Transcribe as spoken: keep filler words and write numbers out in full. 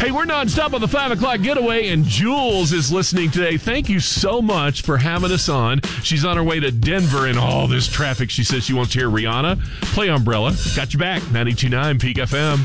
Hey, we're nonstop on the five o'clock getaway, and Jules is listening today. Thank you so much for having us on. She's on her way to Denver in all this traffic. She says she wants to hear Rihanna. Play Umbrella. Got you back. ninety-two point nine Peak F M.